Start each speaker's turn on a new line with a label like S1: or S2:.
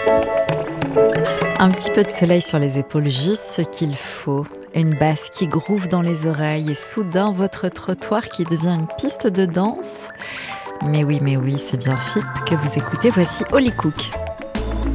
S1: Un petit peu de soleil sur les épaules, juste ce qu'il faut. Une basse qui groove dans les oreilles et soudain votre trottoir qui devient une piste de danse. Mais oui, c'est bien FIP que vous écoutez. Voici Holly Cook.